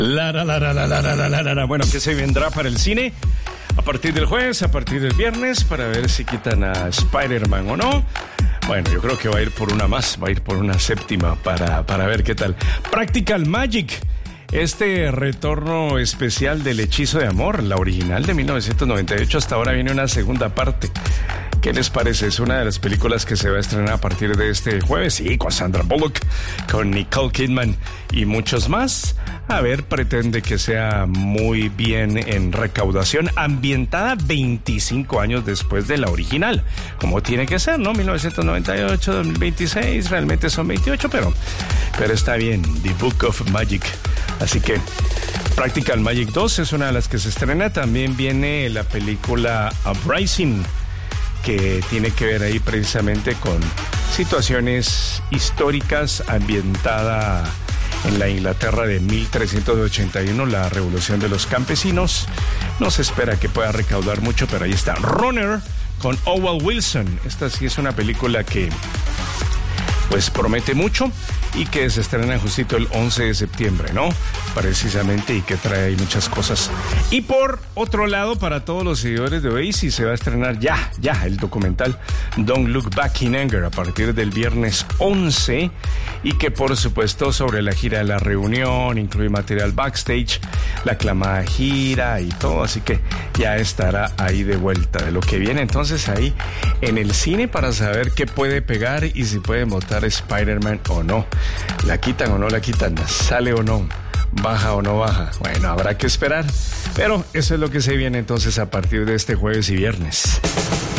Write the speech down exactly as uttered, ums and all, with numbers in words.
La, la, la, la, la, la, la, la, la. Bueno, ¿qué se vendrá para el cine? A partir del jueves, a partir del viernes, para ver si quitan a Spider-Man o no. Bueno, yo creo que va a ir por una más, va a ir por una séptima para, para ver qué tal. Practical Magic, este retorno especial del Hechizo de Amor, la original de mil novecientos noventa y ocho, hasta ahora viene una segunda parte. ¿Qué les parece? Es una de las películas que se va a estrenar a partir de este jueves, sí, con Sandra Bullock, con Nicole Kidman y muchos más. A ver, pretende que sea muy bien en recaudación, ambientada veinticinco años después de la original, como tiene que ser, ¿no? mil novecientos noventa y ocho, dos mil veintiséis, realmente son veintiocho, pero, pero está bien, The Book of Magic. Así que Practical Magic dos es una de las que se estrena. También viene la película Uprising, que tiene que ver ahí precisamente con situaciones históricas, ambientada en la Inglaterra de mil trescientos ochenta y uno, la revolución de los campesinos. No se espera que pueda recaudar mucho, pero ahí está. Runner con Owen Wilson. Esta sí es una película que pues promete mucho y que se estrena justito el once de septiembre, ¿no? Precisamente, y que trae ahí muchas cosas. Y por otro lado, para todos los seguidores de Oasis, se va a estrenar ya, ya el documental Don't Look Back in Anger a partir del viernes once, y que por supuesto sobre la gira de la reunión incluye material backstage, la aclamada gira y todo, así que ya estará ahí de vuelta de lo que viene entonces ahí en el cine para saber qué puede pegar y si puede votar Spider-Man o no. ¿La quitan o no la quitan? ¿Sale o no? ¿Baja o no baja? Bueno, habrá que esperar. Pero eso es lo que se viene entonces a partir de este jueves y viernes.